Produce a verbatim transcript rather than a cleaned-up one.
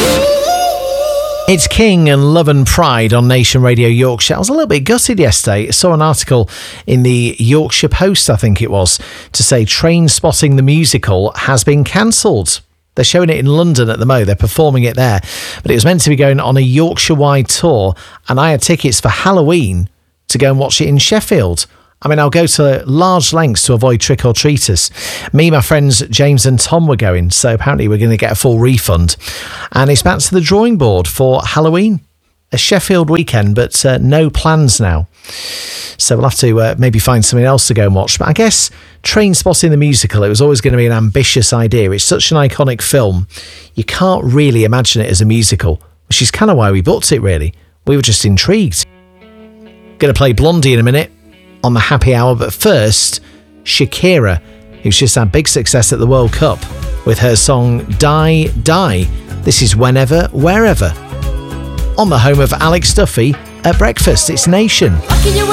It's King and Love and Pride on Nation Radio Yorkshire. I was a little bit gutted yesterday. I saw an article in the Yorkshire Post, I think it was, to say Train Spotting the musical has been cancelled. They're showing it in London at the Mo. They're performing it there. But it was meant to be going on a Yorkshire-wide tour, and I had tickets for Halloween to go and watch it in Sheffield. I mean, I'll go to large lengths to avoid trick-or-treaters. Me, my friends James and Tom were going, so apparently we're going to get a full refund. And it's back to the drawing board for Halloween. A Sheffield weekend, but uh, no plans now. So we'll have to uh, maybe find something else to go and watch. But I guess Train Spotting the musical, it was always going to be an ambitious idea. It's such an iconic film. You can't really imagine it as a musical, which is kind of why we booked it, really. We were just intrigued. Going to play Blondie in a minute on the Happy Hour, but first, Shakira, who's just had big success at the World Cup with her song Die, Die. This is Whenever, Wherever. On the home of Alex Duffy at breakfast, it's Nation.